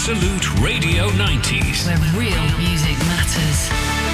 Absolute Radio 90s. Where real music matters.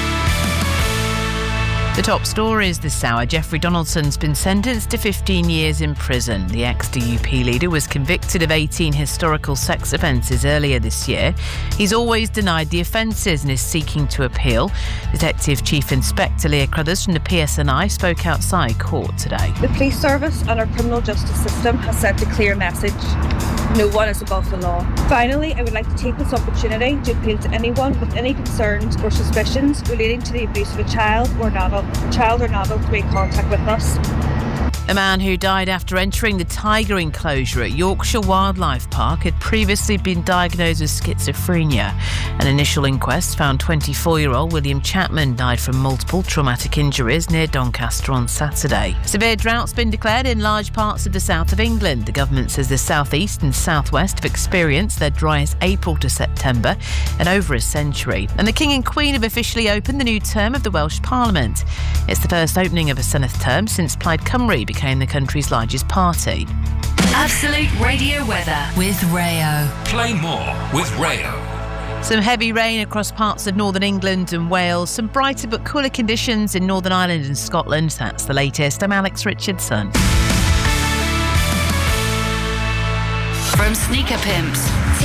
The top stories this hour. Jeffrey Donaldson's been sentenced to 15 years in prison. The ex-DUP leader was convicted of 18 historical sex offences earlier this year. He's always denied the offences and is seeking to appeal. Detective Chief Inspector Leah Crothers from the PSNI spoke outside court today. The police service and our criminal justice system has sent a clear message. No one is above the law. Finally, I would like to take this opportunity to appeal to anyone with any concerns or suspicions relating to the abuse of a child or an adult to make contact with us. A man who died after entering the tiger enclosure at Yorkshire Wildlife Park had previously been diagnosed with schizophrenia. An initial inquest found 24-year-old William Chapman died from multiple traumatic injuries near Doncaster on Saturday. Severe drought's been declared in large parts of the south of England. The government says the south-east and south-west have experienced their driest April to September in over a century. And the King and Queen have officially opened the new term of the Welsh Parliament. It's the first opening of a Senedd term since Plaid Cymru became the country's largest party. Absolute Radio weather with Rayo. Play more with Rayo. Some heavy rain across parts of northern England and Wales. Some brighter but cooler conditions in Northern Ireland and Scotland. That's the latest. I'm Alex Richardson. From Sneaker Pimps.